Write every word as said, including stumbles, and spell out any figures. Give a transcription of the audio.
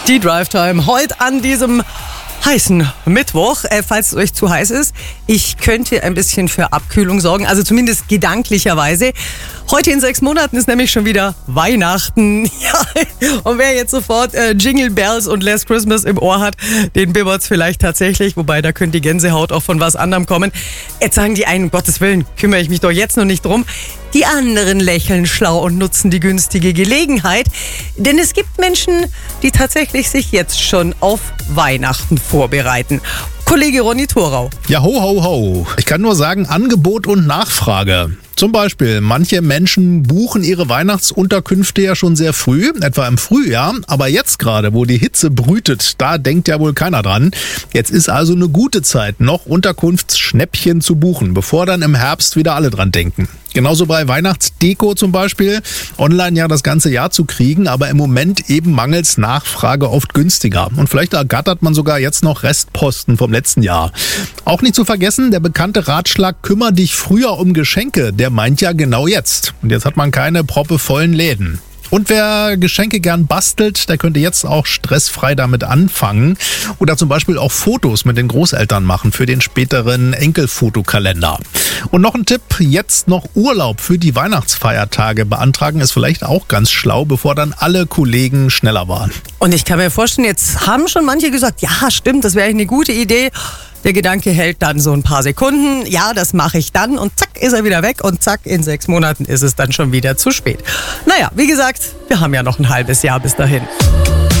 Die Drive Time heute an diesem heißen Mittwoch, äh, falls es euch zu heiß ist. Ich könnte ein bisschen für Abkühlung sorgen, also zumindest gedanklicherweise. Heute in sechs Monaten ist nämlich schon wieder Weihnachten. Ja, und wer jetzt sofort äh, Jingle Bells und Last Christmas im Ohr hat, den bibbert's vielleicht tatsächlich, wobei da könnte die Gänsehaut auch von was anderem kommen. Jetzt sagen die einen, um Gottes Willen, kümmere ich mich doch jetzt noch nicht drum. Die anderen lächeln schlau und nutzen die günstige Gelegenheit. Denn es gibt Menschen, die tatsächlich sich jetzt schon auf Weihnachten vorbereiten. Kollege Ronny Thorau. Ja, ho, ho, ho. Ich kann nur sagen, Angebot und Nachfrage. Zum Beispiel, manche Menschen buchen ihre Weihnachtsunterkünfte ja schon sehr früh, etwa im Frühjahr. Aber jetzt gerade, wo die Hitze brütet, da denkt ja wohl keiner dran. Jetzt ist also eine gute Zeit, noch Unterkunftsschnäppchen zu buchen, bevor dann im Herbst wieder alle dran denken. Genauso bei Weihnachtsdeko zum Beispiel, online ja das ganze Jahr zu kriegen, aber im Moment eben mangels Nachfrage oft günstiger. Und vielleicht ergattert man sogar jetzt noch Restposten vom letzten Jahr. Auch nicht zu vergessen, der bekannte Ratschlag, kümmere dich früher um Geschenke, der meint ja genau jetzt. Und jetzt hat man keine proppevollen Läden. Und wer Geschenke gern bastelt, der könnte jetzt auch stressfrei damit anfangen oder zum Beispiel auch Fotos mit den Großeltern machen für den späteren Enkelfotokalender. Und noch ein Tipp, jetzt noch Urlaub für die Weihnachtsfeiertage beantragen ist vielleicht auch ganz schlau, bevor dann alle Kollegen schneller waren. Und ich kann mir vorstellen, jetzt haben schon manche gesagt, ja stimmt, das wäre eine gute Idee. Der Gedanke hält dann so ein paar Sekunden. Ja, das mache ich dann. Und zack, ist er wieder weg. Und zack, in sechs Monaten ist es dann schon wieder zu spät. Naja, wie gesagt, wir haben ja noch ein halbes Jahr bis dahin.